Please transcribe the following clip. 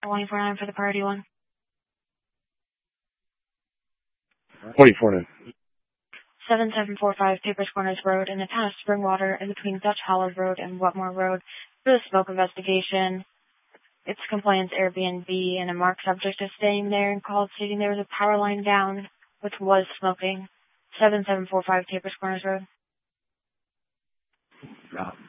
24-9 for the priority one. 24-9. 7745 Papers Corners Road in the town of Springwater in between Dutch Hollow Road and Wetmore Road for the smoke investigation. It's complaints Airbnb, and a marked subject is staying there and called stating there was a power line down, which was smoking. 7745 Papers Corners Road.